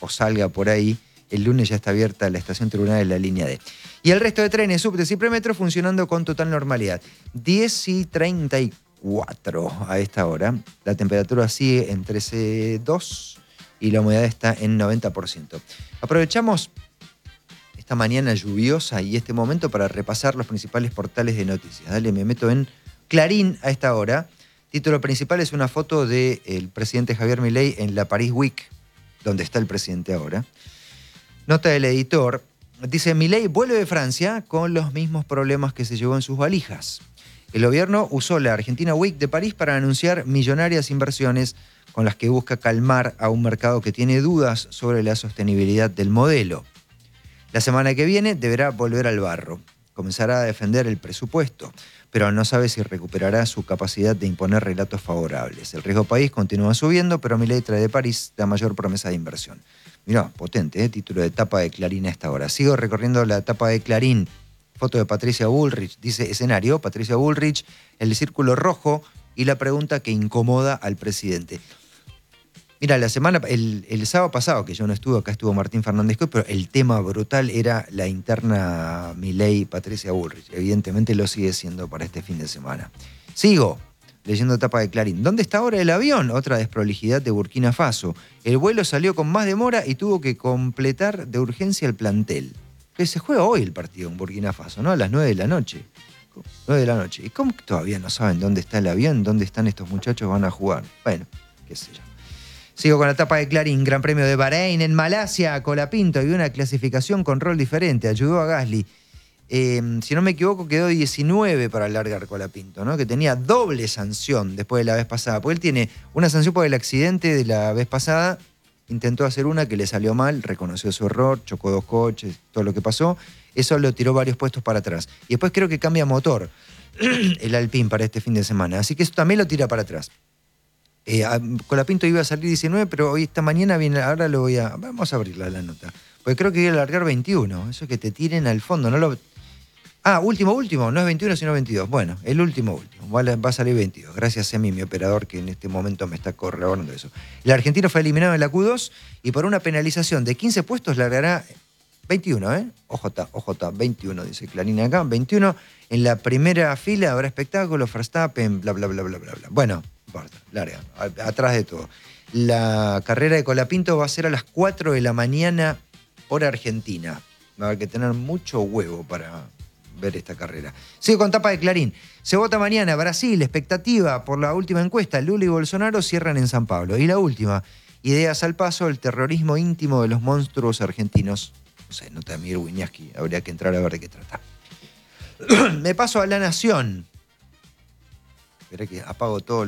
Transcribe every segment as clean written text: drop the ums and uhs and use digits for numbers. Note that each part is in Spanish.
o salga por ahí. El lunes ya está abierta la estación terminal de la línea D. Y el resto de trenes, subtes y premetro funcionando con total normalidad. 10:34 a esta hora. La temperatura sigue en 13,2 y la humedad está en 90%. Aprovechamos esta mañana lluviosa y este momento para repasar los principales portales de noticias. Dale, me meto en Clarín a esta hora. Título principal es una foto del presidente Javier Milei en la Paris Week, donde está el presidente ahora. Nota del editor, dice: Milei vuelve de Francia con los mismos problemas que se llevó en sus valijas. El gobierno usó la Argentina Week de París para anunciar millonarias inversiones con las que busca calmar a un mercado que tiene dudas sobre la sostenibilidad del modelo. La semana que viene deberá volver al barro. Comenzará a defender el presupuesto, pero no sabe si recuperará su capacidad de imponer relatos favorables. El riesgo país continúa subiendo, pero Milei trae de París la mayor promesa de inversión. Mirá, potente, título de tapa de Clarín a esta hora. Sigo recorriendo la tapa de Clarín. Foto de Patricia Bullrich. Dice escenario, Patricia Bullrich, el círculo rojo y la pregunta que incomoda al presidente. Mira, el sábado pasado, que yo no estuve, acá estuvo Martín Fernández Coy, pero el tema brutal era la interna Milei-Patricia Bullrich. Evidentemente lo sigue siendo para este fin de semana. Sigo leyendo tapa de Clarín. ¿Dónde está ahora el avión? Otra desprolijidad de Burkina Faso. El vuelo salió con más demora y tuvo que completar de urgencia el plantel. Que se juega hoy el partido en Burkina Faso, ¿no? A las 9 de la noche. 9 de la noche. ¿Y cómo que todavía no saben dónde está el avión? ¿Dónde están estos muchachos? Van a jugar. Bueno, qué sé yo. Sigo con la tapa de Clarín. Gran Premio de Bahrein en Malasia. Colapinto y una clasificación con rol diferente. Ayudó a Gasly. Si no me equivoco, quedó 19 para largar Colapinto, ¿no? Que tenía doble sanción después de la vez pasada. Porque él tiene una sanción por el accidente de la vez pasada. Intentó hacer una que le salió mal, reconoció su error, chocó 2 coches, todo lo que pasó. Eso lo tiró varios puestos para atrás. Y después creo que cambia motor el Alpine para este fin de semana. Así que eso también lo tira para atrás. Colapinto iba a salir 19, pero hoy esta mañana viene, ahora vamos a abrirla la nota. Porque creo que iba a largar 21. Eso que te tiren al fondo, no lo... último, no es 21 sino 22. Bueno, el último. Va a salir 22. Gracias a mí, mi operador, que en este momento me está corroborando eso. El argentino fue eliminado en la Q2 y por una penalización de 15 puestos largará 21, ¿eh? OJ, 21, dice Clarín acá. 21. En la primera fila habrá espectáculo, Verstappen, bla, bla, bla, bla, bla, bla. Bueno, no importa, larga, atrás de todo. La carrera de Colapinto va a ser a las 4 de la mañana, hora argentina. Va a haber que tener mucho huevo para ver esta carrera. Sigo con tapa de Clarín. Se vota mañana, Brasil, expectativa por la última encuesta. Lula y Bolsonaro cierran en San Pablo. Y la última, ideas al paso, el terrorismo íntimo de los monstruos argentinos. No sé, nota de Miguel Wiñaski, habría que entrar a ver de qué trata. Me paso a La Nación. Esperé que apago todas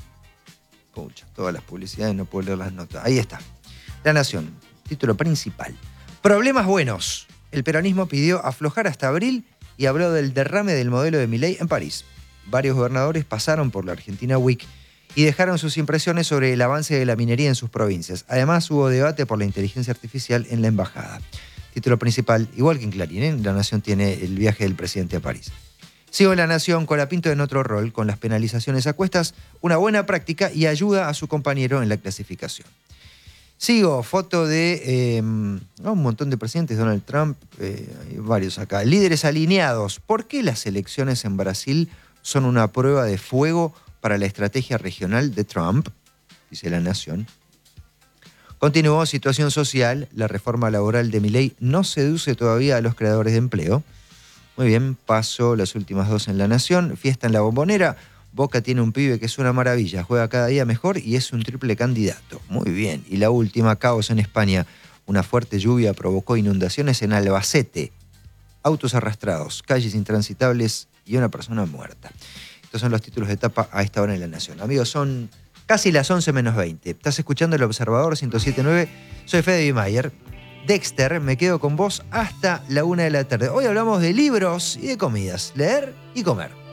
las publicidades, no puedo leer las notas. Ahí está. La Nación, título principal. Problemas buenos. El peronismo pidió aflojar hasta abril y habló del derrame del modelo de Milei en París. Varios gobernadores pasaron por la Argentina Week y dejaron sus impresiones sobre el avance de la minería en sus provincias. Además, hubo debate por la inteligencia artificial en la embajada. Título principal, igual que en Clarín, ¿eh? La Nación tiene el viaje del presidente a París. Sigo en La Nación, Colapinto en otro rol, con las penalizaciones a cuestas, una buena práctica y ayuda a su compañero en la clasificación. Sigo, foto de un montón de presidentes, Donald Trump, hay varios acá. Líderes alineados. ¿Por qué las elecciones en Brasil son una prueba de fuego para la estrategia regional de Trump? Dice La Nación. Continuó, situación social. La reforma laboral de Milei no seduce todavía a los creadores de empleo. Muy bien, paso las últimas dos en La Nación. Fiesta en la Bombonera. Boca tiene un pibe que es una maravilla, juega cada día mejor y es un triple candidato. Muy bien. Y la última, caos en España. Una fuerte lluvia provocó inundaciones en Albacete. Autos arrastrados, calles intransitables y una persona muerta. Estos son los títulos de tapa a esta hora en La Nación. Amigos, son casi las 11 menos 20. Estás escuchando El Observador 107.9. Soy Fede Bimayer. Dexter, me quedo con vos hasta la 1 de la tarde. Hoy hablamos de libros y de comidas. Leer y comer.